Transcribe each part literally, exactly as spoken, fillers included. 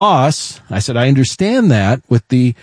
loss. I said, I understand that with the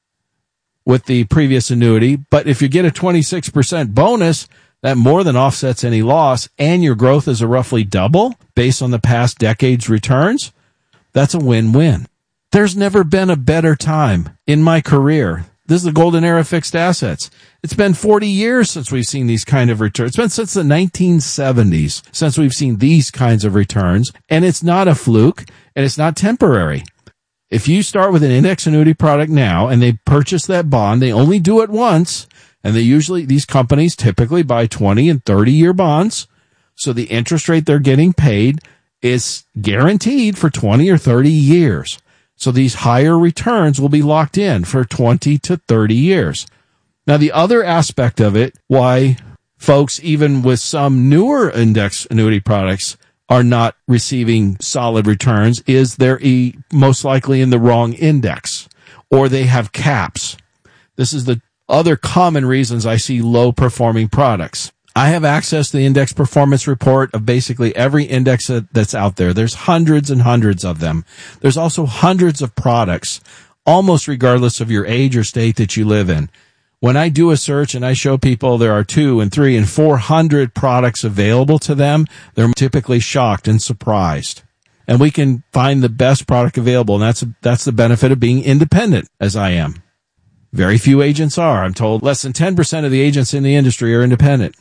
with the previous annuity, but if you get a twenty-six percent bonus, that more than offsets any loss, and your growth is a roughly double based on the past decade's returns, that's a win-win. There's never been a better time in my career. This is the golden era of fixed assets. It's been forty years since we've seen these kind of returns. It's been since the nineteen seventies since we've seen these kinds of returns, and it's not a fluke, and it's not temporary. If you start with an index annuity product now and they purchase that bond, they only do it once, and they usually, these companies typically buy twenty and thirty year bonds. So the interest rate they're getting paid is guaranteed for twenty or thirty years. So these higher returns will be locked in for twenty to thirty years. Now, the other aspect of it, why folks, even with some newer index annuity products, are not receiving solid returns is they're e- most likely in the wrong index, or they have caps. This is the other common reasons I see low performing products. I have access to the index performance report of basically every index that's out there. There's hundreds and hundreds of them. There's also hundreds of products, almost regardless of your age or state that you live in. When I do a search and I show people there are two and three and four hundred products available to them, they're typically shocked and surprised. And we can find the best product available, and that's that's the benefit of being independent, as I am. Very few agents are. I'm told less than ten percent of the agents in the industry are independent.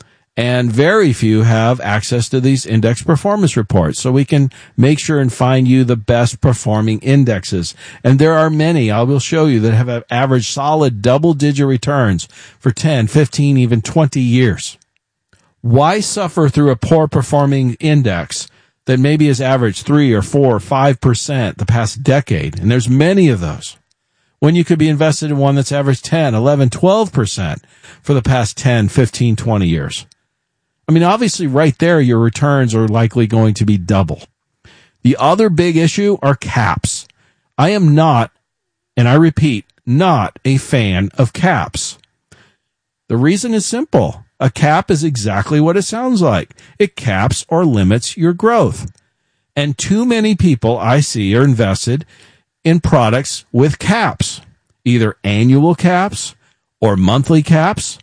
And very few have access to these index performance reports. So we can make sure and find you the best performing indexes. And there are many, I will show you, that have averaged solid double-digit returns for ten, fifteen, even twenty years. Why suffer through a poor performing index that maybe has averaged three or four or five percent the past decade? And there's many of those. When you could be invested in one that's averaged ten, eleven, twelve percent for the past ten, fifteen, twenty years. I mean, obviously right there, your returns are likely going to be double. The other big issue are caps. I am not, and I repeat, not a fan of caps. The reason is simple. A cap is exactly what it sounds like. It caps or limits your growth. And too many people I see are invested in products with caps, either annual caps or monthly caps.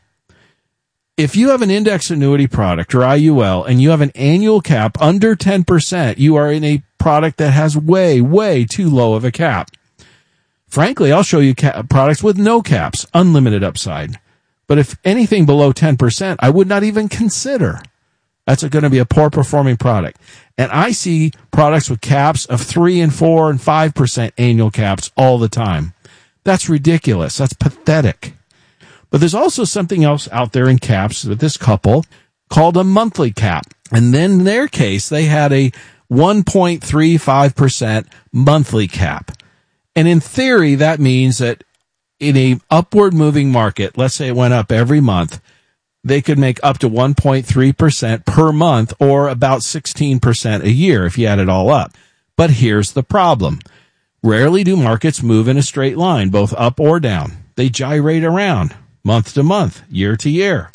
If you have an index annuity product or I U L and you have an annual cap under ten percent, you are in a product that has way, way too low of a cap. Frankly, I'll show you ca- products with no caps, unlimited upside. But if anything below ten percent, I would not even consider. That's going to be a poor performing product. And I see products with caps of three and four and five percent annual caps all the time. That's ridiculous. That's pathetic. But there's also something else out there in caps with this couple called a monthly cap. And then in their case, they had a one point three five percent monthly cap. And in theory, that means that in a upward moving market, let's say it went up every month, they could make up to one point three percent per month, or about sixteen percent a year if you add it all up. But here's the problem. Rarely do markets move in a straight line, both up or down. They gyrate around month to month, year to year.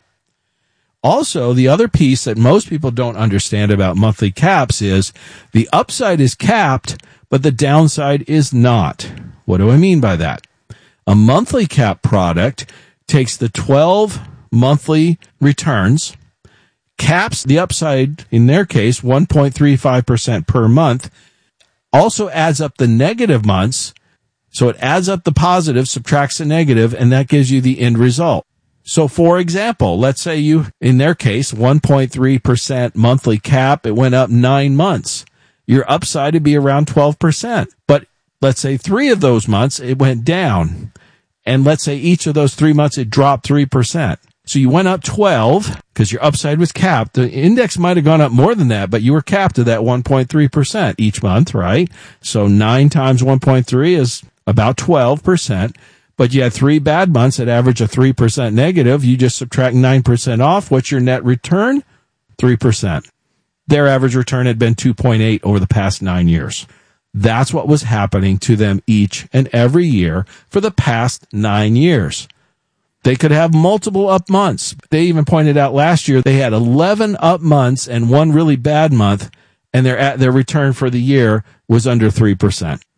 Also, the other piece that most people don't understand about monthly caps is the upside is capped, but the downside is not. What do I mean by that? A monthly cap product takes the twelve monthly returns, caps the upside, in their case, one point three five percent per month, also adds up the negative months. So it adds up the positive, subtracts the negative, and that gives you the end result. So for example, let's say you, in their case, one point three percent monthly cap, it went up nine months. Your upside would be around twelve percent. But let's say three of those months, it went down. And let's say each of those three months, it dropped three percent. So you went up twelve because your upside was capped. The index might have gone up more than that, but you were capped to that one point three percent each month, right? So nine times one point three is about twelve percent. But you had three bad months that average a three percent negative. You just subtract nine percent off. What's your net return? three percent. Their average return had been two point eight over the past nine years. That's what was happening to them each and every year for the past nine years. They could have multiple up months. They even pointed out last year they had eleven up months and one really bad month, and their their return for the year was under three percent.